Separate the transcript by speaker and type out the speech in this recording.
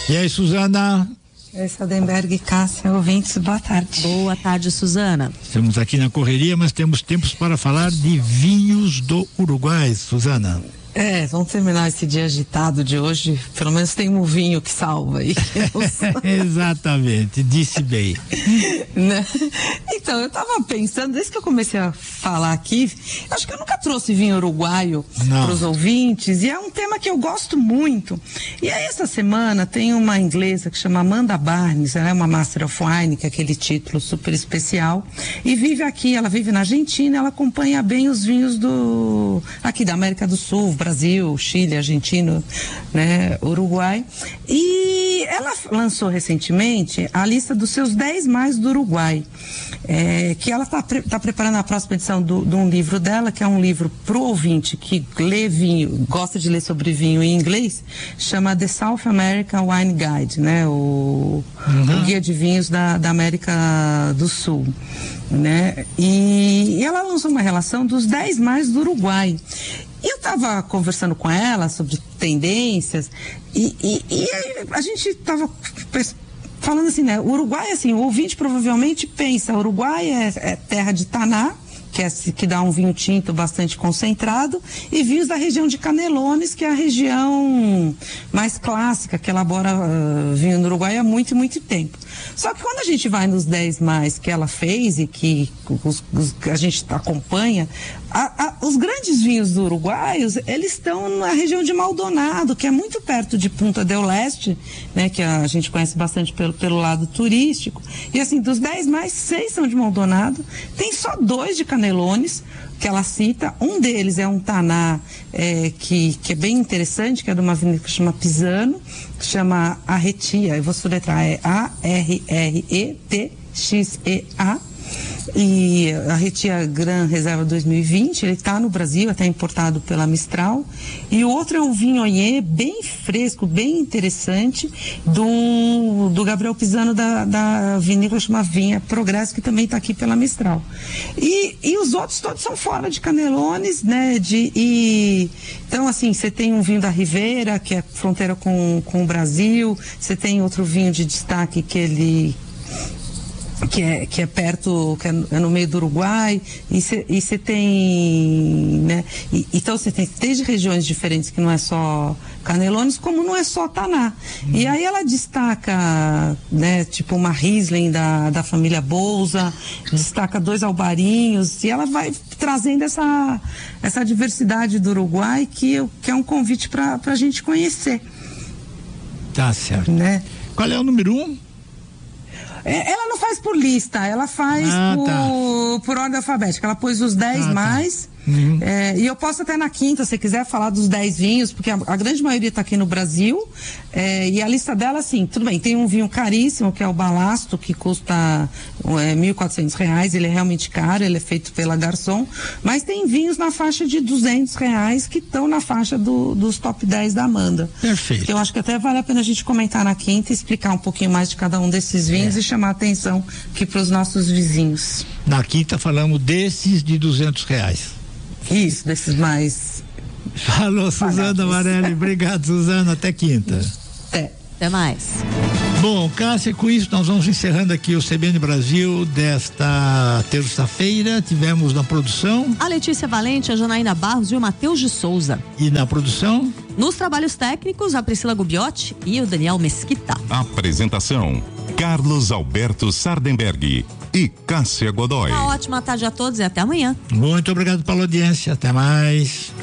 Speaker 1: E aí, Suzana?
Speaker 2: Sardenberg e Cássia, ouvintes, boa tarde.
Speaker 3: Boa tarde, Suzana.
Speaker 1: Estamos aqui na correria, mas temos tempos para falar de vinhos do Uruguai, Suzana.
Speaker 2: Vamos terminar esse dia agitado de hoje. Pelo menos tem um vinho que salva aí.
Speaker 1: Exatamente, disse bem.
Speaker 2: Né? Então, eu tava pensando, desde que eu comecei a falar aqui, acho que eu nunca trouxe vinho uruguaio para os ouvintes, e é um tema que eu gosto muito. E aí, essa semana, tem uma inglesa que chama Amanda Barnes, ela é uma Master of Wine, que é aquele título super especial, e vive aqui, ela vive na Argentina, ela acompanha bem os vinhos aqui da América do Sul, Brasil, Chile, Argentina, né, Uruguai. E ela lançou recentemente a lista dos seus 10 mais do Uruguai, que ela tá preparando a próxima edição de um livro dela, que é um livro pro ouvinte que lê vinho, gosta de ler sobre vinho em inglês, chama The South American Wine Guide, né, o guia de vinhos da América do Sul, né, e ela lançou uma relação dos 10 mais do Uruguai. E eu estava conversando com ela sobre tendências e a gente estava falando assim, né? O Uruguai, assim, o ouvinte provavelmente pensa, o Uruguai é terra de Taná, que dá um vinho tinto bastante concentrado, e vinhos da região de Canelones, que é a região mais clássica, que elabora vinho no Uruguai há muito, muito tempo. Só que quando a gente vai nos 10 mais que ela fez e que a gente acompanha, os grandes vinhos do Uruguai, eles estão na região de Maldonado, que é muito perto de Punta del Este, né, que a gente conhece bastante pelo lado turístico. E assim, dos 10 mais, 6 são de Maldonado, tem só 2 de Canelones, que ela cita. Um deles é um Taná que é bem interessante, que é de uma vinícola que chama Pisano, que chama Arretia, eu vou soletrar, é ARETXEA. E a Arretia Gran Reserva 2020, ele está no Brasil, até importado pela Mistral. E o outro é um Viognier bem fresco, bem interessante, do Gabriel Pisano, da vinícola chama Vinha Progresso, que também está aqui pela Mistral. E os outros todos são fora de Canelones, né? Então, assim, você tem um vinho da Ribeira, que é fronteira com o Brasil, você tem outro vinho de destaque que é perto, que é no meio do Uruguai, e você tem, né? Então você tem desde regiões diferentes, que não é só Canelones, como não é só Taná. E aí ela destaca, né, tipo uma Riesling da família Bolsa, destaca 2 albarinhos, e ela vai trazendo essa diversidade do Uruguai, que é um convite para a gente conhecer.
Speaker 1: Tá certo.
Speaker 2: Né?
Speaker 1: Qual é o número 1?
Speaker 2: Ela não faz por lista, ela faz por ordem alfabética. Ela pôs os 10 mais. Uhum. E eu posso até na quinta, se você quiser, falar dos 10 vinhos, porque a grande maioria está aqui no Brasil. E a lista dela, assim, tudo bem, tem um vinho caríssimo, que é o Balasto, que custa R$1.400. Ele é realmente caro, ele é feito pela Garçom. Mas tem vinhos na faixa de R$200 que estão na faixa dos top 10 da Amanda.
Speaker 1: Perfeito.
Speaker 2: Que eu acho que até vale a pena a gente comentar na quinta e explicar um pouquinho mais de cada um desses vinhos e chamar a atenção aqui para os nossos vizinhos.
Speaker 1: Na quinta falamos desses de R$200.
Speaker 2: Isso, desses mais.
Speaker 1: Falou, Suzana Varelli. Obrigado, Suzana. Até quinta.
Speaker 3: Até mais.
Speaker 1: Bom, Cássia, com isso nós vamos encerrando aqui o CBN Brasil desta terça-feira. Tivemos na produção
Speaker 3: a Letícia Valente, a Janaína Barros e o Matheus de Souza.
Speaker 1: E na produção?
Speaker 3: Nos trabalhos técnicos, a Priscila Gubiotti e o Daniel Mesquita.
Speaker 4: Apresentação: Carlos Alberto Sardenberg e Cássia Godoy.
Speaker 3: Uma ótima tarde a todos e até amanhã.
Speaker 1: Muito obrigado pela audiência. Até mais.